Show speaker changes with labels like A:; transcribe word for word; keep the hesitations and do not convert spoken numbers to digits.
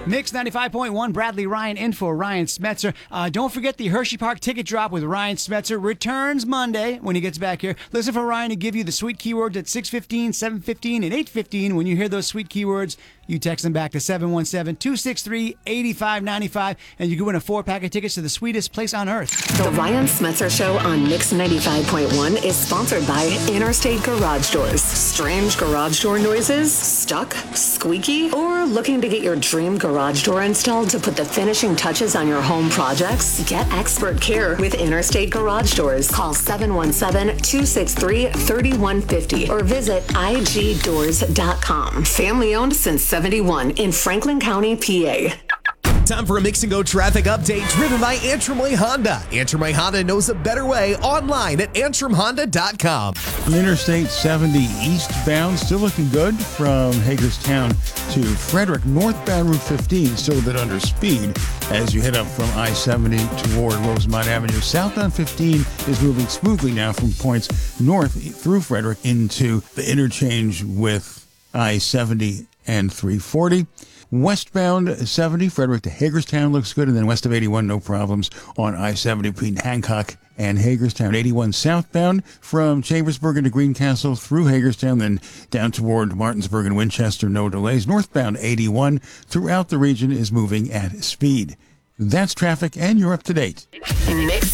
A: Mix ninety-five point one, Bradley Ryan in for Ryan Smetzer. Uh, don't forget the Hershey Park ticket drop with Ryan Smetzer returns Monday when he gets back here. Listen for Ryan to give you the sweet keywords at six fifteen, seven fifteen, and eight fifteen. When you hear those sweet keywords, you text them back to seven one seven, two six three, eight five nine five, and you can win a four-pack of tickets to the sweetest place on earth.
B: The Ryan Smetzer Show on Mix ninety-five point one is sponsored by Interstate Garage Doors. Strange garage door noises? Stuck? Squeaky? Or looking to get your dream garage door installed to put the finishing touches on your home projects? Get expert care with Interstate Garage Doors. Call seven one seven, two six three, three one five zero or visit I G doors dot com. Family owned since seventy-one in Franklin County, P A.
C: Time for a Mix and Go traffic update driven by Antrim Way Honda. Antrim Way Honda knows a better way online at antrim honda dot com.
D: Interstate seventy eastbound, still looking good from Hagerstown to Frederick. Northbound Route fifteen, still a bit under speed as you head up from I seventy toward Rosemont Avenue. Southbound fifteen is moving smoothly now from points north through Frederick into the interchange with I seventy and three forty. Westbound seventy, Frederick to Hagerstown looks good, and then west of eighty-one, no problems on I seventy between Hancock and Hagerstown. eighty-one southbound from Chambersburg into Greencastle through Hagerstown, then down toward Martinsburg and Winchester, no delays. Northbound eighty-one throughout the region is moving at speed. That's traffic, and you're up to date.
B: Mix